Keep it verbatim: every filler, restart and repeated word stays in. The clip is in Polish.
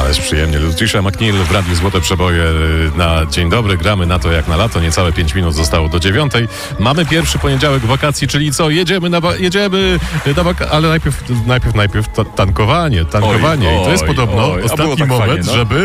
Ależ przyjemnie. Lucia McNeil w Radiu Złote Przeboje na dzień dobry. Gramy na to jak na lato. Niecałe pięć minut zostało do dziewiątej. Mamy pierwszy poniedziałek wakacji, czyli co? Jedziemy na, wa- jedziemy na waka- ale najpierw, najpierw, najpierw ta- tankowanie. Tankowanie. Oj, I to jest oj, podobno oj. A było ostatni tak moment, fajnie, no. żeby